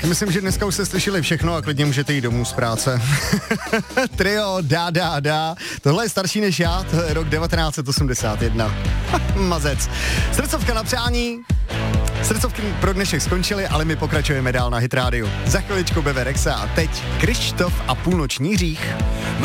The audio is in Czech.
Myslím, že dneska už jste slyšeli všechno a klidně můžete jít domů z práce. Trio, dá. Tohle je starší než já, to je rok 1981. Mazec. Srdcovka na přání. Srdcovky pro dnešek skončily, ale my pokračujeme dál na Hit Radio. Za chviličku Bebe Rexha a teď Krištof a Půlnoční hřích.